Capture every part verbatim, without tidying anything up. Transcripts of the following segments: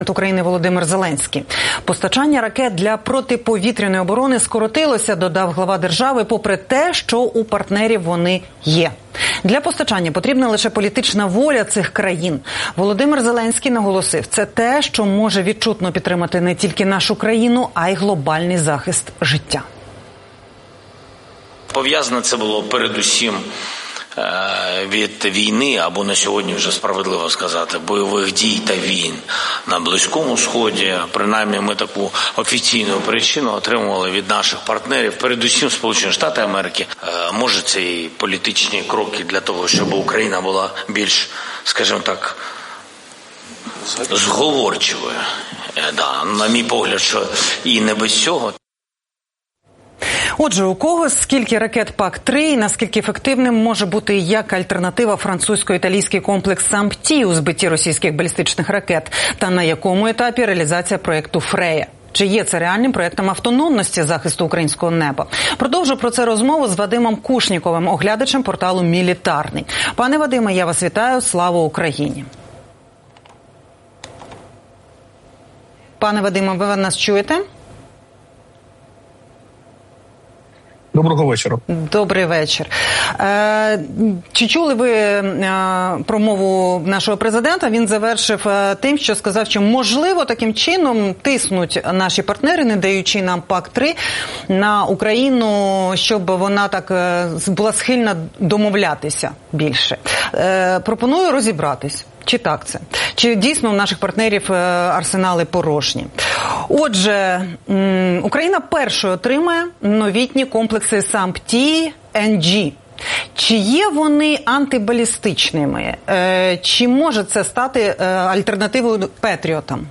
України Володимир Зеленський. Постачання ракет для протиповітряної оборони скоротилося, додав глава держави, попри те, що у партнерів вони є. Для постачання потрібна лише політична воля цих країн. Володимир Зеленський наголосив, це те, що може відчутно підтримати не тільки нашу країну, а й глобальний захист життя. Пов'язане це було передусім від війни, або на сьогодні вже справедливо сказати, бойових дій та війн на Близькому Сході. Принаймні ми таку офіційну причину отримували від наших партнерів, передусім Сполучені Штати Америки. Може це і політичні кроки для того, щоб Україна була більш, скажімо так, зговорчивою. Да, на мій погляд, що і не без цього. Отже, у кого скільки ракет пак три і наскільки ефективним може бути як альтернатива французько-італійський комплекс «Сампті» у збитті російських балістичних ракет? Та на якому етапі реалізація проєкту «Фрея»? Чи є це реальним проєктом автономності захисту українського неба? Продовжу про це розмову з Вадимом Кушніковим, оглядачем порталу «Мілітарний». Пане Вадиме, я вас вітаю. Слава Україні! Пане Вадиме, ви нас чуєте? Доброго вечора. Добрий вечір. Е, чи чули ви е, промову нашого президента? Він завершив е, тим, що сказав, що можливо таким чином тиснуть наші партнери, не даючи нам пак три на Україну, щоб вона так е, була схильна домовлятися більше. Е, пропоную розібратись. Чи так це? Чи дійсно у наших партнерів арсенали порожні? Отже, Україна першою отримає новітні комплекси «Сампті» ен джі. Чи є вони антибалістичними? Чи може це стати альтернативою «Петріотам»?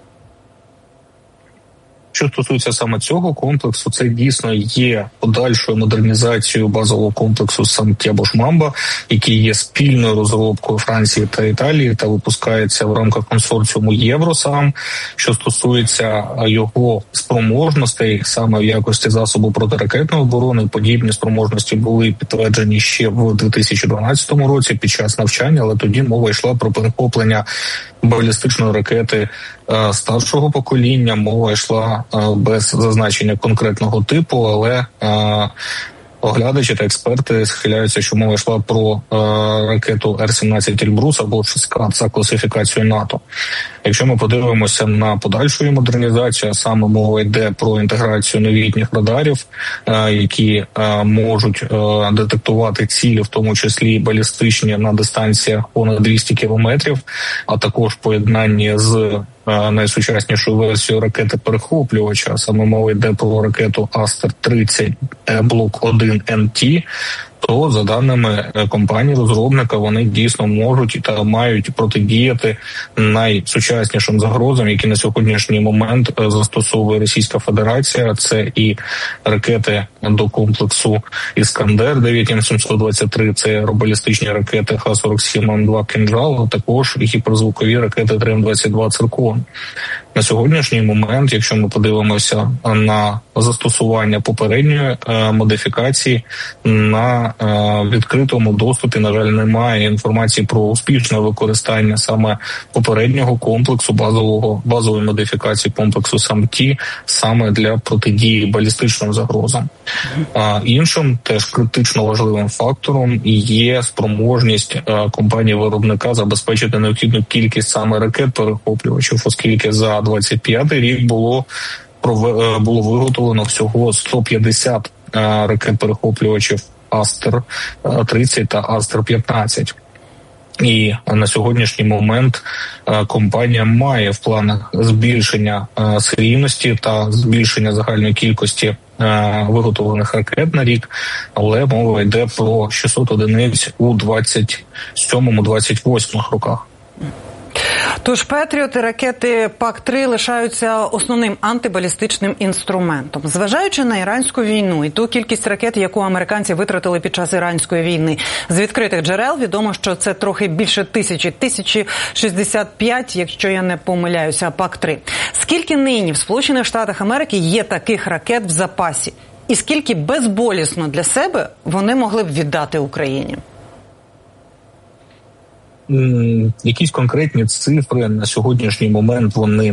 Що стосується саме цього комплексу, це дійсно є подальшою модернізацією базового комплексу «Сампті» або ж «Мамба», який є спільною розробкою Франції та Італії та випускається в рамках консорціуму «Євросам». Що стосується його спроможностей, саме в якості засобу протиракетної оборони, подібні спроможності були підтверджені ще в дві тисячі дванадцятому році під час навчання, але тоді мова йшла про перехоплення балістичної ракети е, старшого покоління, мова йшла е, без зазначення конкретного типу, але е, оглядачі та експерти схиляються, що мова йшла про е, ракету ер сімнадцять «Ельбрус» або «Скат» за класифікацією НАТО. Якщо ми подивимося на подальшу модернізацію, а саме мова йде про інтеграцію новітніх радарів, е, які е, можуть е, детектувати цілі, в тому числі балістичні на дистанціях понад двісті кілометрів, а також поєднання з найсучаснішою версією ракети-перехоплювача, саме мова йде про ракету Астер тридцять блок один ен ті, то за даними компанії-розробника вони дійсно можуть та мають протидіяти найсучаснішим загрозам, які на сьогоднішній момент застосовує Російська Федерація. Це і ракети до комплексу «Іскандер» дев'ять ем сімсот двадцять три, це аеробалістичні ракети Х сорок сім ем два «Кинжал», а також гіперзвукові ракети три ем двадцять два «Циркон». На сьогоднішній момент, якщо ми подивимося на застосування попередньої е, модифікації, на е, відкритому доступі, на жаль, немає інформації про успішне використання саме попереднього комплексу, базового базової модифікації комплексу «Сампті» саме для протидії балістичним загрозам. А іншим теж критично важливим фактором є спроможність е, компанії-виробника забезпечити необхідну кількість саме ракет-перехоплювачів, оскільки за двадцять п'ятий рік було було виготовлено всього сто п'ятдесят ракет-перехоплювачів Астер тридцять та Астер п'ятнадцять. І на сьогоднішній момент компанія має в планах збільшення серійності та збільшення загальної кількості виготовлених ракет на рік, але мова йде про шістсот одиниць у двадцять сьомому - двадцять восьмому роках. Тож «Петріот» і ракети пак три лишаються основним антибалістичним інструментом. Зважаючи на іранську війну і ту кількість ракет, яку американці витратили під час іранської війни, з відкритих джерел відомо, що це трохи більше тисячі, тисячі шістдесят п'ять, якщо я не помиляюся, пак три. Скільки нині в Сполучених Штатах Америки є таких ракет в запасі? І скільки безболісно для себе вони могли б віддати Україні? м, якісь конкретні цифри на сьогоднішній момент вони